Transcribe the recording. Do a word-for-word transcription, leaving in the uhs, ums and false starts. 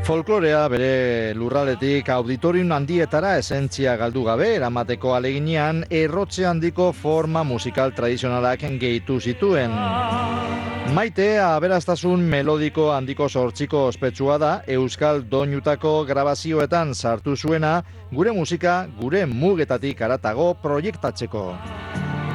Folklorea bere lurraletik auditorium handietara esentzia galdu gabe eramateko aleginean errotze handiko forma musikal tradizionalak gehitu zituen. Maite aberastasun melodiko handiko sortziko ospetsua da euskal doinutako grabazioetan sartu zuena gure musika gure mugetatik haratago proiektatzeko.